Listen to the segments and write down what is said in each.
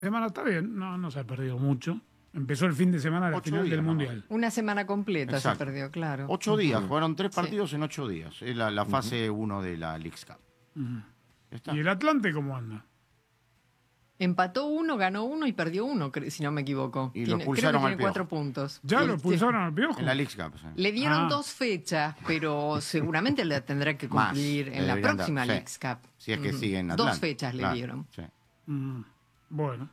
semana está bien, no se ha perdido mucho. Empezó el fin de semana la final del Mundial. Una semana completa. Exacto. Se perdió, claro. 8 días, jugaron 3 partidos en 8 días. Es la fase 1 de la Leagues Cup. ¿Y el Atlante cómo anda? Empató 1, ganó 1 y perdió 1, si no me equivoco. Y lo expulsaron creo que al tiene 4 Piojo. puntos. ¿Ya lo expulsaron al Piojo? En la Leagues Cup, sí. Le dieron 2 fechas, pero seguramente le tendrá que cumplir en la próxima Leagues Cup. Si es que sigue en Atlanta. 2 fechas le dieron. Sí. Bueno,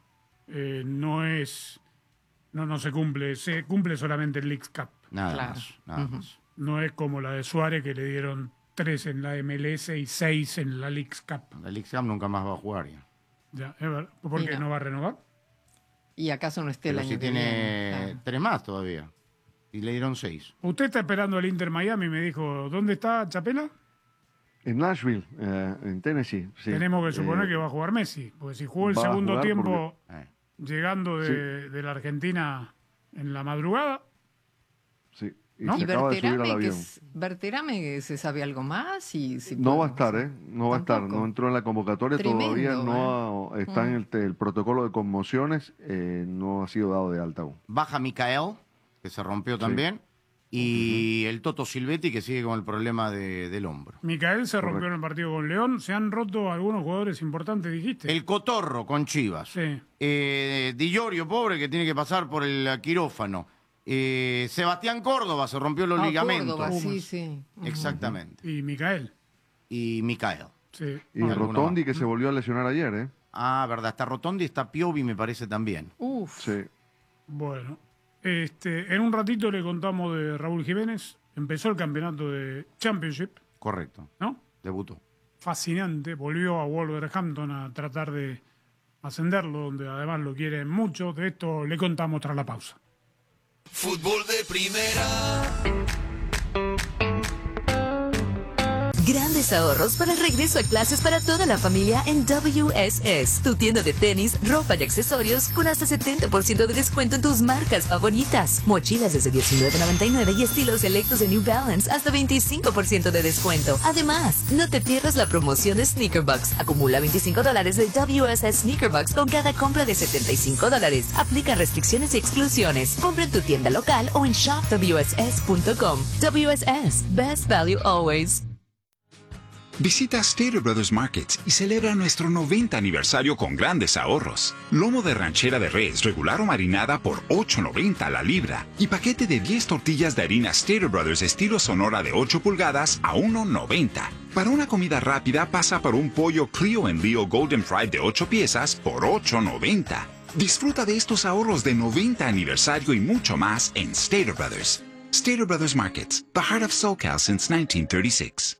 no se cumple solamente el Leagues Cup. Nada más. No es como la de Suárez, que le dieron 3 en la MLS y 6 en la Leagues Cup. La Leagues Cup nunca más va a jugar ya. Ya, es verdad. ¿Por qué no va a renovar? ¿Y acaso no esté el Pero año si que viene? tiene 3 más todavía. Y le dieron 6. Usted está esperando al Inter Miami, me dijo. ¿Dónde está Chapela? En Nashville, en Tennessee. Sí. Tenemos que suponer que va a jugar Messi, porque si jugó el segundo tiempo llegando de la Argentina en la madrugada. Sí. ¿No? Se ¿Y acaba de subir al avión. Berterame se sabe algo más? Si no va a estar, No va a estar. No entró en la convocatoria todavía. No está en el protocolo de conmociones. No ha sido dado de alta aún. Baja Micael, que se rompió también. Y el Toto Silvetti, que sigue con el problema del hombro. Micael se rompió en el partido con León. Se han roto algunos jugadores importantes, dijiste. El Cotorro con Chivas. Sí. Di Llorio, pobre, que tiene que pasar por el quirófano. Sebastián Córdoba se rompió los ligamentos. Córdoba, sí. Exactamente. Y Micael. Y Micael. Sí. Y Rotondi, que se volvió a lesionar ayer, Ah, verdad. Está Rotondi, está Piovi, me parece también. Sí. Bueno. En un ratito le contamos de Raúl Jiménez. Empezó el campeonato de Championship. Correcto. ¿No? Debutó. Fascinante. Volvió a Wolverhampton a tratar de ascenderlo, donde además lo quieren mucho. De esto le contamos tras la pausa. Fútbol de primera. Grandes ahorros para el regreso a clases para toda la familia en WSS, tu tienda de tenis, ropa y accesorios con hasta 70% de descuento en tus marcas favoritas. Mochilas desde $19.99 y estilos selectos de New Balance hasta 25% de descuento. Además, no te pierdas la promoción de Sneaker Bucks. Acumula $25 de WSS Sneaker Bucks con cada compra de $75. Aplica restricciones y exclusiones. Compra en tu tienda local o en shopwss.com. WSS, best value always. Visita Stater Brothers Markets y celebra nuestro 90 aniversario con grandes ahorros. Lomo de ranchera de res regular o marinada por $8.90 la libra. Y paquete de 10 tortillas de harina Stater Brothers estilo Sonora de 8 pulgadas a $1.90. Para una comida rápida pasa por un pollo Clio en Leo Golden Fried de 8 piezas por $8.90. Disfruta de estos ahorros de 90 aniversario y mucho más en Stater Brothers. Stater Brothers Markets, the heart of SoCal since 1936.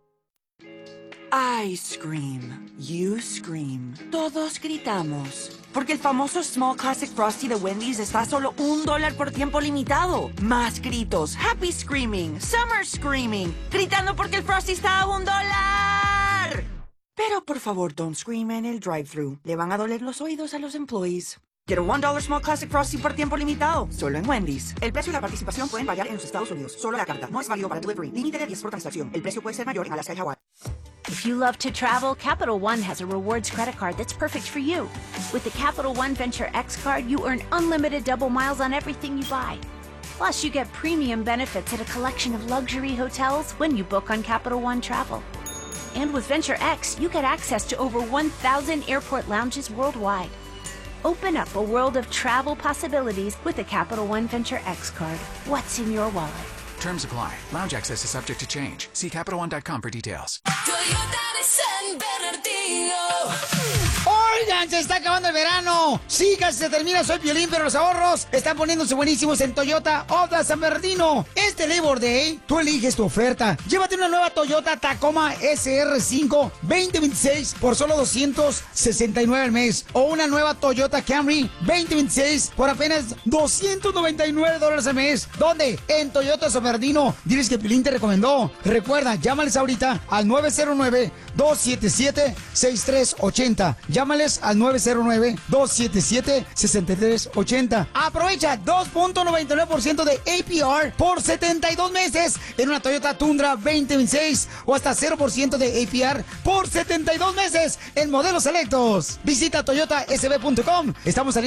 I scream. You scream. Todos gritamos. Porque el famoso Small Classic Frosty de Wendy's está a solo $1 por tiempo limitado. Más gritos. Happy Screaming. Summer Screaming. Gritando porque el Frosty está a $1. Pero por favor, don't scream en el drive-thru. Le van a doler los oídos a los employees. Quiero $1 Small Classic Frosty por tiempo limitado. Solo en Wendy's. El precio y la participación pueden variar en los Estados Unidos. Solo la carta. No es válido para delivery. Límite de 10 por transacción. El precio puede ser mayor en Alaska y Hawái. If you love to travel, Capital One has a rewards credit card that's perfect for you. With the Capital One Venture X card, you earn unlimited double miles on everything you buy. Plus, you get premium benefits at a collection of luxury hotels when you book on Capital One Travel. And with Venture X, you get access to over 1,000 airport lounges worldwide. Open up a world of travel possibilities with the Capital One Venture X card. What's in your wallet? Terms apply. Lounge access is subject to change. See CapitalOne.com for details. Toyota de San Bernardino. Oigan, se está acabando el verano. Sí, casi se termina. Soy Piolín, pero los ahorros están poniéndose buenísimos en Toyota of the San Bernardino. Este Labor Day, tú eliges tu oferta. Llévate una nueva Toyota Tacoma SR5 2026 por solo $269 al mes. O una nueva Toyota Camry 2026 por apenas $299 al mes. ¿Dónde? En Toyota San Bernardino. Diles que Piolín te recomendó. Recuerda, llámales ahorita al 909-277-6380. Llámales al 909-277-6380. 877-877-6380. Aprovecha 2.99% de APR por 72 meses en una Toyota Tundra 2026 o hasta 0% de APR por 72 meses en modelos selectos. Visita toyotasb.com. Estamos